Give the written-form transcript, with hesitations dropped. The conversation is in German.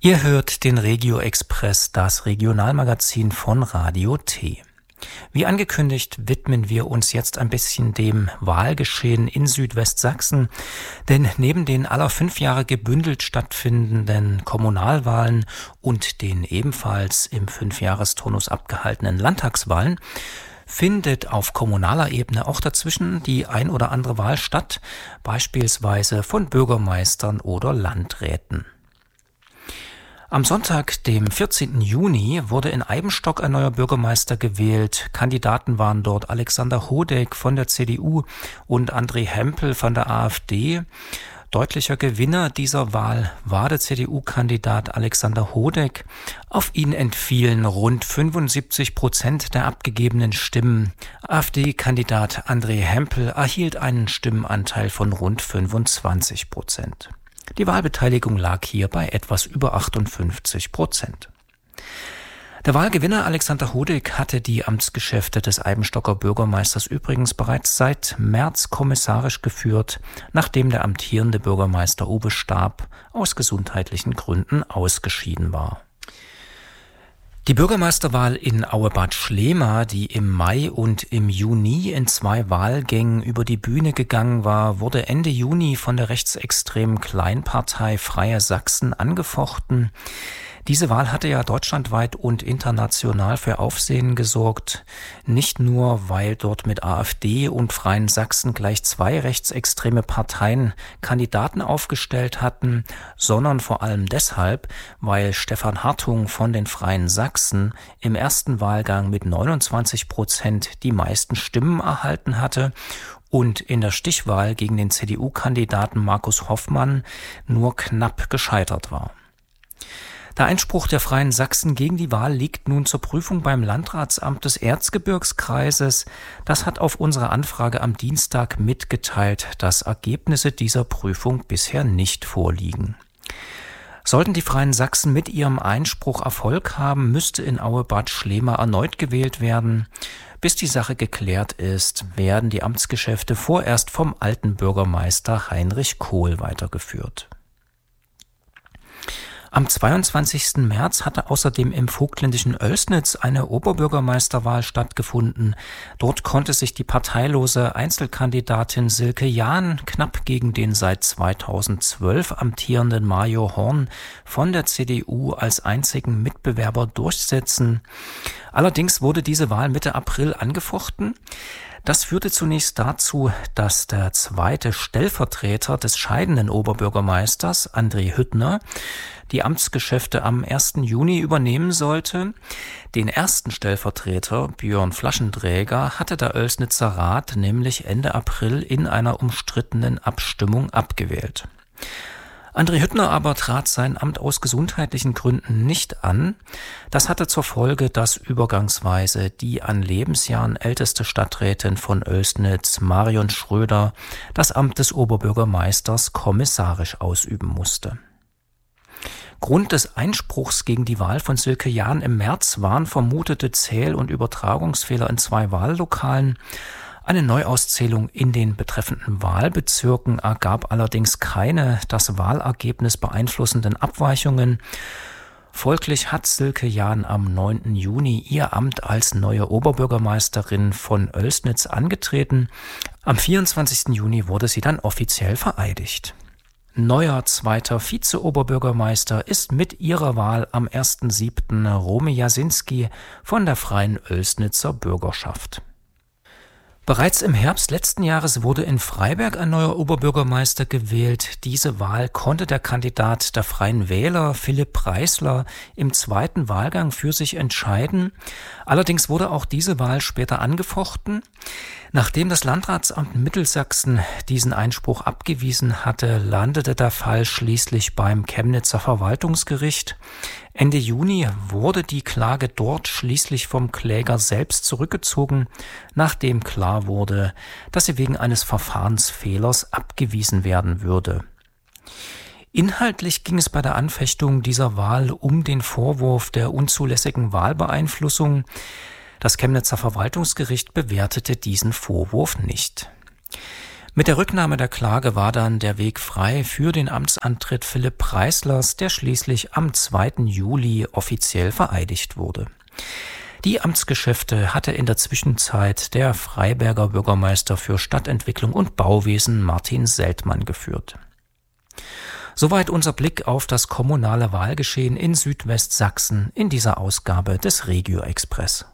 Ihr hört den Regio Express, das Regionalmagazin von Radio T. Wie angekündigt, widmen wir uns jetzt ein bisschen dem Wahlgeschehen in Südwestsachsen, denn neben den alle 5 Jahre gebündelt stattfindenden Kommunalwahlen und den ebenfalls im 5-Jahresturnus abgehaltenen Landtagswahlen findet auf kommunaler Ebene auch dazwischen die ein oder andere Wahl statt, beispielsweise von Bürgermeistern oder Landräten. Am Sonntag, dem 14. Juni, wurde in Eibenstock ein neuer Bürgermeister gewählt. Kandidaten waren dort Alexander Hodeck von der CDU und André Hempel von der AfD. Deutlicher Gewinner dieser Wahl war der CDU-Kandidat Alexander Hodeck. Auf ihn entfielen rund 75% der abgegebenen Stimmen. AfD-Kandidat André Hempel erhielt einen Stimmenanteil von rund 25%. Die Wahlbeteiligung lag hier bei etwas über 58%. Der Wahlgewinner Alexander Hodeck hatte die Amtsgeschäfte des Eibenstocker Bürgermeisters übrigens bereits seit März kommissarisch geführt, nachdem der amtierende Bürgermeister Uwe Staab aus gesundheitlichen Gründen ausgeschieden war. Die Bürgermeisterwahl in Auebad Schlema, die im Mai und im Juni in 2 Wahlgängen über die Bühne gegangen war, wurde Ende Juni von der rechtsextremen Kleinpartei Freie Sachsen angefochten. Diese Wahl hatte ja deutschlandweit und international für Aufsehen gesorgt, nicht nur, weil dort mit AfD und Freien Sachsen gleich 2 rechtsextreme Parteien Kandidaten aufgestellt hatten, sondern vor allem deshalb, weil Stefan Hartung von den Freien Sachsen im ersten Wahlgang mit 29% die meisten Stimmen erhalten hatte und in der Stichwahl gegen den CDU-Kandidaten Markus Hoffmann nur knapp gescheitert war. Der Einspruch der Freien Sachsen gegen die Wahl liegt nun zur Prüfung beim Landratsamt des Erzgebirgskreises. Das hat auf unsere Anfrage am Dienstag mitgeteilt, dass Ergebnisse dieser Prüfung bisher nicht vorliegen. Sollten die Freien Sachsen mit ihrem Einspruch Erfolg haben, müsste in Auebad Schlema erneut gewählt werden. Bis die Sache geklärt ist, werden die Amtsgeschäfte vorerst vom alten Bürgermeister Heinrich Kohl weitergeführt. Am 22. März hatte außerdem im vogtländischen Oelsnitz eine Oberbürgermeisterwahl stattgefunden. Dort konnte sich die parteilose Einzelkandidatin Silke Jahn knapp gegen den seit 2012 amtierenden Mario Horn von der CDU als einzigen Mitbewerber durchsetzen. Allerdings wurde diese Wahl Mitte April angefochten. Das führte zunächst dazu, dass der zweite Stellvertreter des scheidenden Oberbürgermeisters, André Hüttner, die Amtsgeschäfte am 1. Juni übernehmen sollte. Den ersten Stellvertreter, Björn Flaschenträger, hatte der Oelsnitzer Rat nämlich Ende April in einer umstrittenen Abstimmung abgewählt. André Hüttner aber trat sein Amt aus gesundheitlichen Gründen nicht an. Das hatte zur Folge, dass übergangsweise die an Lebensjahren älteste Stadträtin von Oelsnitz, Marion Schröder, das Amt des Oberbürgermeisters kommissarisch ausüben musste. Grund des Einspruchs gegen die Wahl von Silke Jahn im März waren vermutete Zähl- und Übertragungsfehler in 2 Wahllokalen. Eine Neuauszählung in den betreffenden Wahlbezirken ergab allerdings keine das Wahlergebnis beeinflussenden Abweichungen. Folglich hat Silke Jahn am 9. Juni ihr Amt als neue Oberbürgermeisterin von Oelsnitz angetreten. Am 24. Juni wurde sie dann offiziell vereidigt. Neuer zweiter Vize-Oberbürgermeister ist mit ihrer Wahl am 1.7. Romy Jasinski von der Freien Oelsnitzer Bürgerschaft. Bereits im Herbst letzten Jahres wurde in Freiberg ein neuer Oberbürgermeister gewählt. Diese Wahl konnte der Kandidat der Freien Wähler, Philipp Preisler, im zweiten Wahlgang für sich entscheiden. Allerdings wurde auch diese Wahl später angefochten. Nachdem das Landratsamt Mittelsachsen diesen Einspruch abgewiesen hatte, landete der Fall schließlich beim Chemnitzer Verwaltungsgericht. Ende Juni wurde die Klage dort schließlich vom Kläger selbst zurückgezogen, nachdem klar wurde, dass sie wegen eines Verfahrensfehlers abgewiesen werden würde. Inhaltlich ging es bei der Anfechtung dieser Wahl um den Vorwurf der unzulässigen Wahlbeeinflussung. Das Chemnitzer Verwaltungsgericht bewertete diesen Vorwurf nicht. Mit der Rücknahme der Klage war dann der Weg frei für den Amtsantritt Philipp Preislers, der schließlich am 2. Juli offiziell vereidigt wurde. Die Amtsgeschäfte hatte in der Zwischenzeit der Freiberger Bürgermeister für Stadtentwicklung und Bauwesen Martin Seltmann geführt. Soweit unser Blick auf das kommunale Wahlgeschehen in Südwestsachsen in dieser Ausgabe des Regio Express.